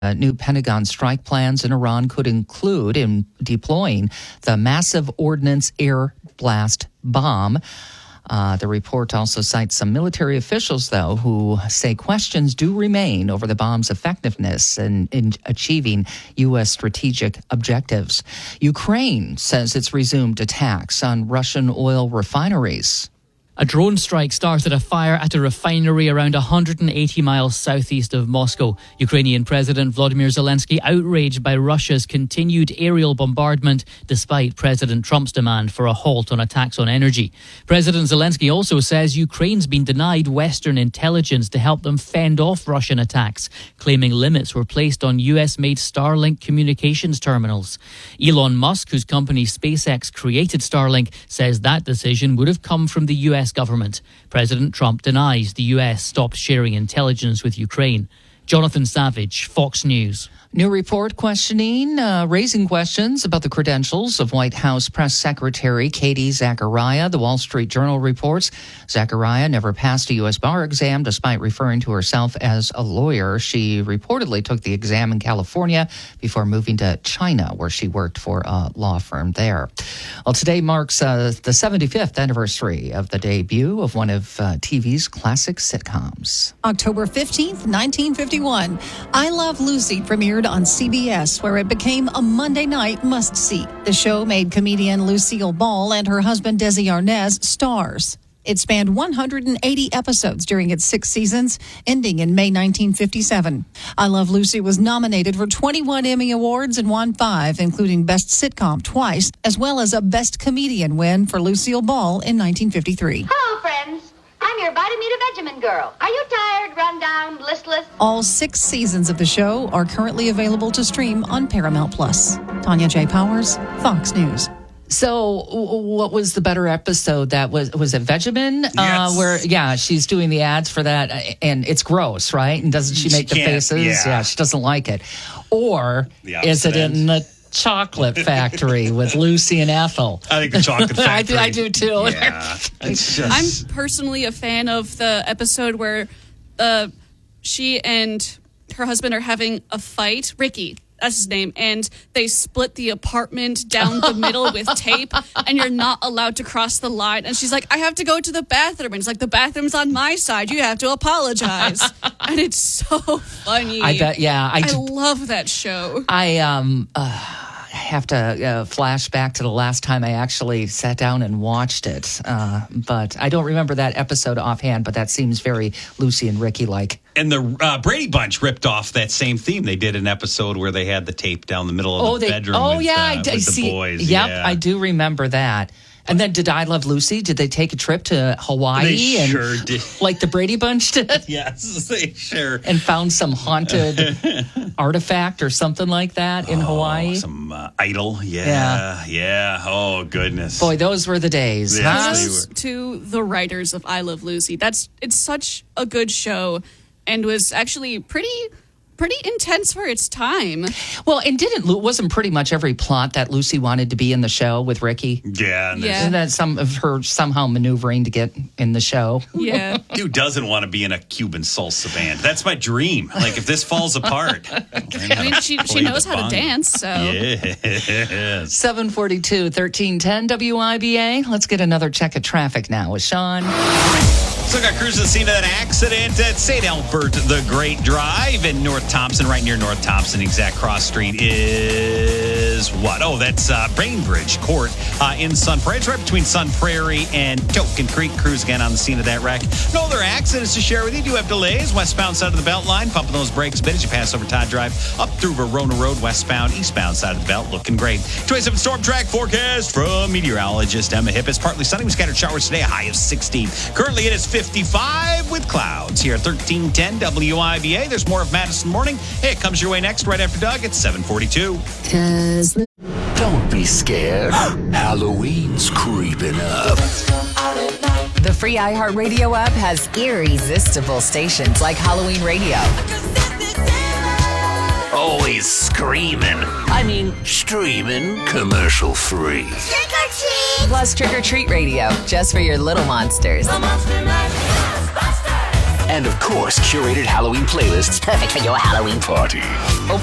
New Pentagon strike plans in Iran could include in deploying the massive ordnance air blast bomb. The report also cites some military officials, though, who say questions do remain over the bomb's effectiveness in achieving U.S. strategic objectives. Ukraine says it's resumed attacks on Russian oil refineries. A drone strike started a fire at a refinery around 180 miles southeast of Moscow. Ukrainian President Volodymyr Zelensky outraged by Russia's continued aerial bombardment despite President Trump's demand for a halt on attacks on energy. President Zelensky also says Ukraine's been denied Western intelligence to help them fend off Russian attacks, claiming limits were placed on US-made Starlink communications terminals. Elon Musk, whose company SpaceX created Starlink, says that decision would have come from the US government. President Trump denies the US stopped sharing intelligence with Ukraine. Jonathan Savage, Fox News. New report raising questions about the credentials of White House Press Secretary Katie Zachariah. The Wall Street Journal reports Zachariah never passed a U.S. bar exam despite referring to herself as a lawyer. She reportedly took the exam in California before moving to China, where she worked for a law firm there. Well, today marks the 75th anniversary of the debut of one of TV's classic sitcoms. October 15th, 1951, I Love Lucy premiered on CBS, where it became a Monday night must-see. The show made comedian Lucille Ball and her husband Desi Arnaz stars. It spanned 180 episodes during its 6 seasons, ending in May 1957. I Love Lucy was nominated for 21 Emmy Awards and won 5, including Best Sitcom twice, as well as a Best Comedian win for Lucille Ball in 1953. Hello, friends. I'm your Vitameet girl. Are you tired, run down, listless? All 6 seasons of the show are currently available to stream on Paramount+. Tanya J. Powers, Fox News. So, what was the better episode? That was it Vegemin? Yes. Where, she's doing the ads for that, and it's gross, right? And doesn't she make the faces? Yeah, she doesn't like it. Or is it in the Chocolate Factory with Lucy and Ethel? I think the Chocolate Factory. I do too. Yeah, it's just... I'm personally a fan of the episode where she and her husband are having a fight. Ricky, that's his name, and they split the apartment down the middle with tape, and you're not allowed to cross the line. And she's like, I have to go to the bathroom. And it's like, the bathroom's on my side. You have to apologize. And it's so funny. I bet, I love that show. I have to flash back to the last time I actually sat down and watched it. But I don't remember that episode offhand, but that seems very Lucy and Ricky-like. And the Brady Bunch ripped off that same theme. They did an episode where they had the tape down the middle of the bedroom with the boys. Yep, I do remember that. And then did I Love Lucy? Did they take a trip to Hawaii? They sure did. Like the Brady Bunch did? Yes, they sure. And found some haunted artifact or something like that in Hawaii? Some idol. Yeah. Oh, goodness. Boy, those were the days. Yes, Kudos to the writers of I Love Lucy. It's such a good show and was actually pretty intense for its time. Well, and wasn't pretty much every plot that Lucy wanted to be in the show with Ricky? Yeah. And then some of her somehow maneuvering to get in the show. Yeah. Who doesn't want to be in a Cuban salsa band? That's my dream. Like, if this falls apart. I mean, she knows how to dance, so. Yes. 742, 1310 WIBA. Let's get another check of traffic now with Sean. So I got crews to the scene of that accident at St. Albert the Great Drive in North Thompson, right near North Thompson. Exact cross street is what? Oh, that's Bainbridge Court in Sun Prairie. It's right between Sun Prairie and Token Creek. Crews again on the scene of that wreck. No other accidents to share with you. Do have delays westbound side of the belt line. Pumping those brakes a bit as you pass over Todd Drive up through Verona Road, westbound, eastbound side of the belt. Looking great. 27 storm track forecast from meteorologist Emma Hipp. It's partly sunny with scattered showers today. A high of 16. Currently it is 55 with clouds here at 1310 WIBA. There's more of Madison Morning. Hey, it comes your way next right after Doug at 7:42. Don't be scared. Halloween's creeping up. The free iHeartRadio app has irresistible stations like Halloween Radio. Always screaming. I mean, streaming commercial free. Trick or treat! Plus Trick or Treat Radio, just for your little monsters. And of course, curated Halloween playlists perfect for your Halloween party.